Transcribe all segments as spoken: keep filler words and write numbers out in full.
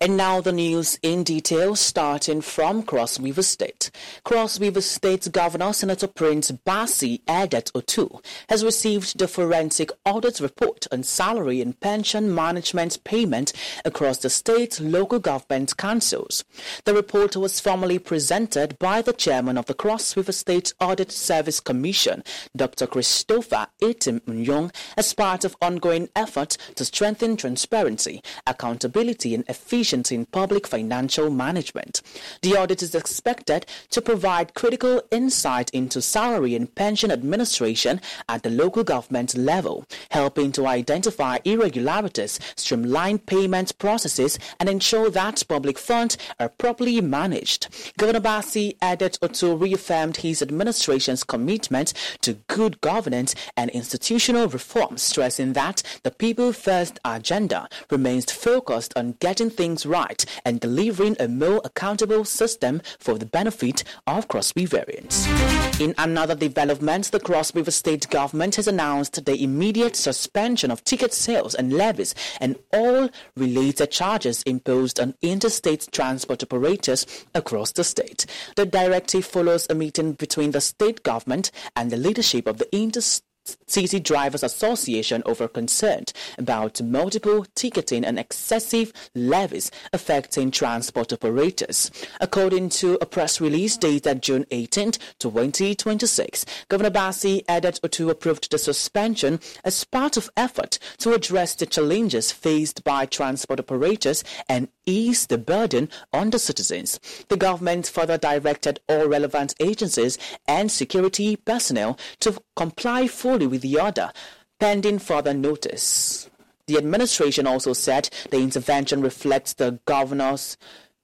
And now the news in detail, starting from Cross River State. Cross River State Governor Senator Prince Bassey Edet Otu has received the forensic audit report on salary and pension management payment across the state local government councils. The report was formally presented by the chairman of the Cross River State Audit Service Commission, Doctor Christopher Etim Nyong, as part of ongoing efforts to strengthen transparency, accountability and efficiency in public financial management. The audit is expected to provide critical insight into salary and pension administration at the local government level, helping to identify irregularities, streamline payment processes, and ensure that public funds are properly managed. Governor Bassey Edet Otu reaffirmed his administration's commitment to good governance and institutional reform, stressing that the People First agenda remains focused on getting things right and delivering a more accountable system for the benefit of Cross Riverians. In another development, the Cross River State government has announced the immediate suspension of ticket sales and levies and all related charges imposed on interstate transport operators across the state. The directive follows a meeting between the state government and the leadership of the interstate City Drivers Association over concern about multiple ticketing and excessive levies affecting transport operators. According to a press release dated June eighteenth, twenty twenty-six, Governor Bassey Edet Otu approved the suspension as part of effort to address the challenges faced by transport operators and ease the burden on the citizens. The government further directed all relevant agencies and security personnel to comply fully with the order, pending further notice. The administration also said the intervention reflects the governor's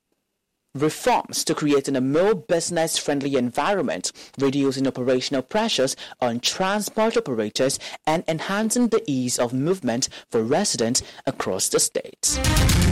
reforms to creating a more business-friendly environment, reducing operational pressures on transport operators, and enhancing the ease of movement for residents across the state.